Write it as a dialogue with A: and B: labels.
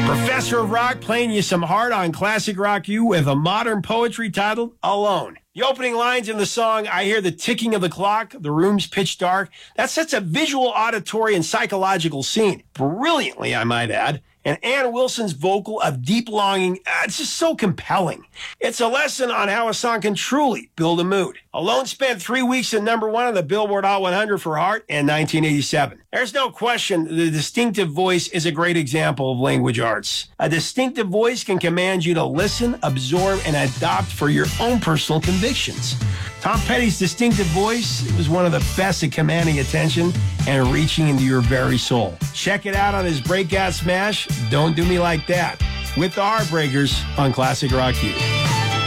A: Professor of Rock playing you some hard on Classic Rock U with a modern poetry titled Alone. The opening lines in the song, I hear the ticking of the clock, the room's pitch dark. That sets a visual, auditory, and psychological scene. Brilliantly, I might add. And Ann Wilson's vocal of deep longing, it's just so compelling. It's a lesson on how a song can truly build a mood. Alone spent 3 weeks at #1 on the Billboard Hot 100 for Heart in 1987. There's no question the distinctive voice is a great example of language arts. A distinctive voice can command you to listen, absorb, and adopt for your own personal convictions. Tom Petty's distinctive voice was one of the best at commanding attention and reaching into your very soul. Check it out on his breakout smash, Don't Do Me Like That, with the Heartbreakers on Classic Rock U.